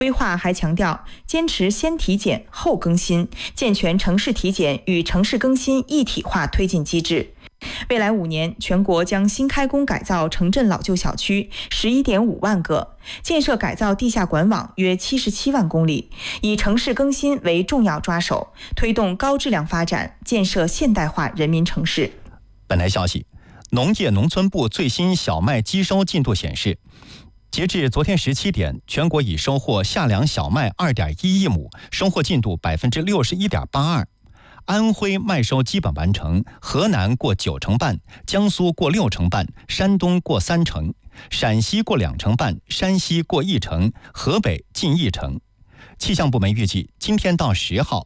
规划还强调，坚持先体检后更新，健全城市体检与城市更新一体化推进机制。未来5年，全国将新开工改造城镇老旧小区11.5万个，建设改造地下管网约77万公里，以城市更新为重要抓手，推动高质量发展，建设现代化人民城市。 本台消息，农业农村部最新小麦机收进度显示，截至昨天17点，全国已收获夏粮小麦2.1亿亩，收获进度61.82%。安徽麦收基本完成，河南过9成半，江苏过6成半，山东过3成，陕西过2成半，山西过1成，河北近1成。气象部门预计，今天到10号，